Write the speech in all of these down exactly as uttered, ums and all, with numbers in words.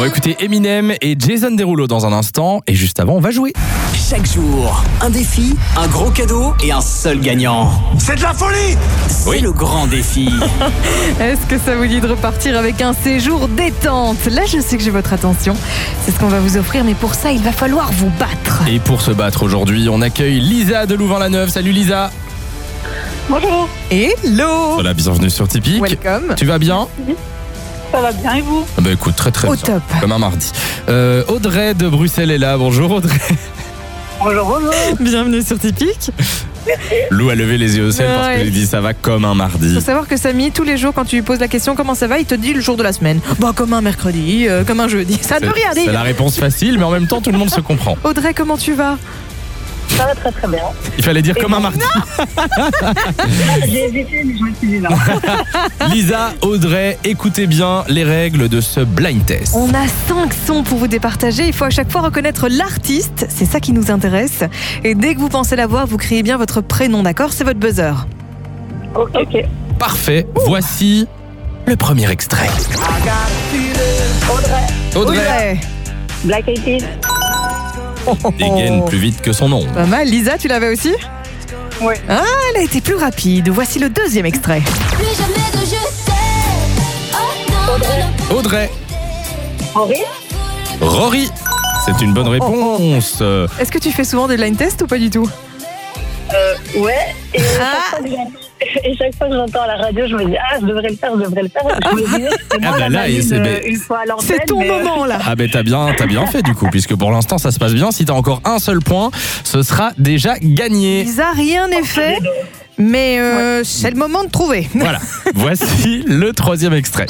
On va écouter Eminem et Jason Derulo dans un instant. Et juste avant, on va jouer. Chaque jour, un défi, un gros cadeau et un seul gagnant. C'est de la folie! C'est Oui. le grand défi. Est-ce que ça vous dit de repartir avec un séjour détente? Là, je sais que j'ai votre attention. C'est ce qu'on va vous offrir, mais pour ça, il va falloir vous battre. Et pour se battre aujourd'hui, on accueille Lisa de Louvain-la-Neuve. Salut Lisa. Bonjour, Hello. Voilà, bienvenue sur Typique. Welcome. Tu vas bien? ça va bien et vous? Ah bah écoute, très très Au bien. top. Comme un mardi. Euh, Audrey de Bruxelles est là. Bonjour Audrey. Bonjour, bonjour. Bienvenue sur Typique. Lou a levé les yeux au ciel parce que Ouais. j'ai dit ça va comme un mardi. Faut savoir que Samy, tous les jours, quand tu lui poses la question comment ça va, il te dit le jour de la semaine. Bah, comme un mercredi, euh, comme un jeudi. Ça ne C'est- veut rien C'est dire. la réponse facile, mais en même temps, tout le monde se comprend. Audrey, comment tu vas? Ça va très très bien. Il fallait dire comme un mardi. J'ai hésité, mais je me suis dit non. Lisa, Audrey, écoutez bien les règles de ce blind test. On a cinq sons pour vous départager. Il faut à chaque fois reconnaître l'artiste. C'est ça qui nous intéresse. Et dès que vous pensez l'avoir, vous criez bien votre prénom, d'accord? C'est votre buzzer. Ok, ok. Parfait, voici le premier extrait. Audrey, Audrey Black Eyed Peas. dégaine plus vite que son nom. Pas mal. Lisa, tu l'avais aussi? Oui. Ah, elle a été plus rapide. Voici le deuxième extrait. Plus jamais de je t'aime. Oh non, non, non. Audrey, Henri. Rory. C'est une bonne réponse. Euh, Est-ce que tu fais souvent des blind tests ou pas du tout? Euh, ouais. Et, Ah. chaque fois que j'entends- et chaque fois que j'entends à la radio, je me dis ah, je devrais le faire, je devrais le faire. Je me disais, c'est moi Ah bah la là, maline, et c'est- euh, mais- une fois à l'antenne. C'est ton mais, euh, moment là. Ah ben t'as bien, t'as bien fait du coup, puisque pour l'instant ça se passe bien. Si t'as encore un seul point, ce sera déjà gagné. Lisa, rien n'est fait. Mais euh, c'est le moment de trouver. Voilà, voici le troisième extrait.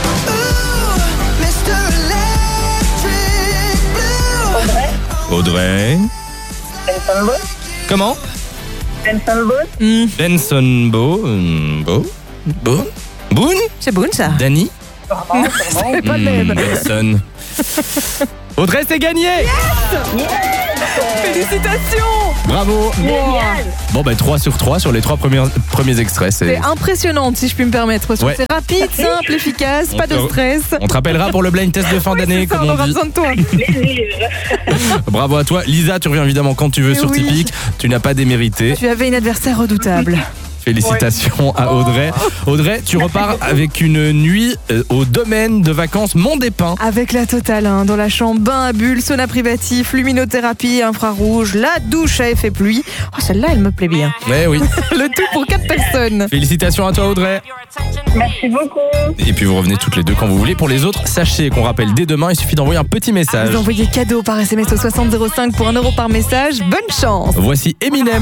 Audrey. Benson Boone. Comment? Benson Boone. Hmm, Benson Boone. Bo Boone Boone c'est bon ça. Danny Sûrement, sûrement. C'est pas le Hmm, même. Benson. Audrey, c'est gagné. Félicitations. Bravo. Génial. Bon ben trois sur trois sur les trois premiers, premiers extraits. C'est C'est... impressionnante si je puis me permettre. Ouais. C'est rapide, simple, efficace, On pas de te- stress. On te rappellera pour le blind test de fin Oui, d'année, c'est ça, comme on on aura dit. besoin de toi. Plaisir. Bravo à toi. Lisa, tu reviens évidemment quand tu veux Eh sur oui. Typique. Tu n'as pas démérité. Tu avais une adversaire redoutable. Félicitations à Audrey. Audrey, tu repars avec une nuit euh, au domaine de vacances Mont des Pins. Avec la totale, hein, dans la chambre, bain à bulles, sauna privatif, luminothérapie, infrarouge, la douche à effet pluie. Oh, celle-là, elle me plaît bien. Eh oui. Le tout pour quatre personnes. Félicitations à toi Audrey. Merci beaucoup. Et puis vous revenez toutes les deux quand vous voulez. Pour les autres, sachez qu'on rappelle dès demain, il suffit d'envoyer un petit message. Vous envoyez cadeau par S M S au soixante zéro cinq pour un euro par message. Bonne chance. Voici Eminem.